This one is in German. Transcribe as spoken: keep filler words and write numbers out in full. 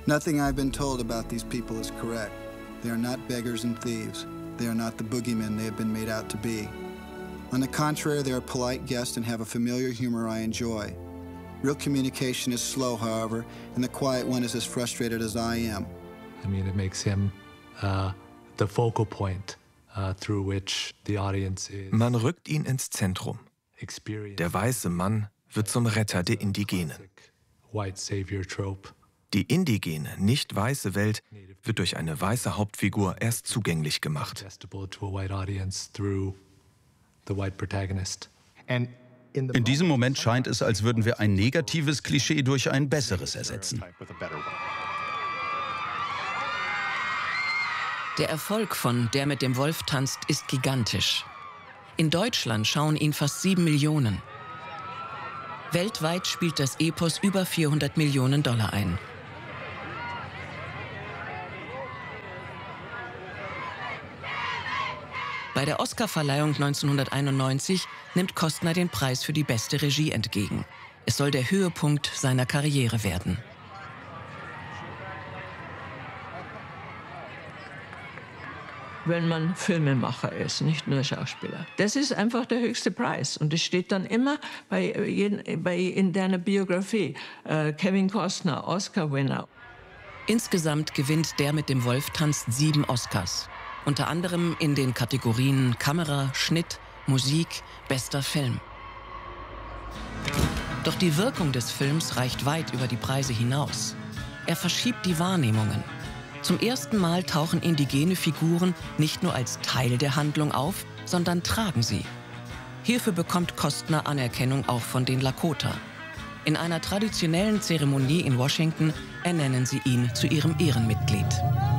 Nothing I've been told about these people is correct. They are not beggars and thieves. They are not the boogeymen they have been made out to be. On the contrary, they are polite guests and have a familiar humor I enjoy. Real communication is slow, however, and the quiet one is as frustrated as I am. I mean, it makes him uh, the focal point uh, through which the audience is. Man rückt ihn ins Zentrum. Der weiße Mann wird zum Retter der Indigenen. White savior trope. Die indigene, nicht weiße Welt wird durch eine weiße Hauptfigur erst zugänglich gemacht. In diesem Moment scheint es, als würden wir ein negatives Klischee durch ein besseres ersetzen. Der Erfolg von Der mit dem Wolf tanzt ist gigantisch. In Deutschland schauen ihn fast sieben Millionen. Weltweit spielt das Epos über vierhundert Millionen Dollar ein. Bei der Oscarverleihung neunzehnhunderteinundneunzig nimmt Costner den Preis für die beste Regie entgegen. Es soll der Höhepunkt seiner Karriere werden. Wenn man Filmemacher ist, nicht nur Schauspieler. Das ist einfach der höchste Preis. Und es steht dann immer bei, jeden, bei in deiner Biografie, äh, Kevin Costner, Oscar-Winner. Insgesamt gewinnt Der mit dem Wolf tanzt sieben Oscars. Unter anderem in den Kategorien Kamera, Schnitt, Musik, bester Film. Doch die Wirkung des Films reicht weit über die Preise hinaus. Er verschiebt die Wahrnehmungen. Zum ersten Mal tauchen indigene Figuren nicht nur als Teil der Handlung auf, sondern tragen sie. Hierfür bekommt Costner Anerkennung auch von den Lakota. In einer traditionellen Zeremonie in Washington ernennen sie ihn zu ihrem Ehrenmitglied.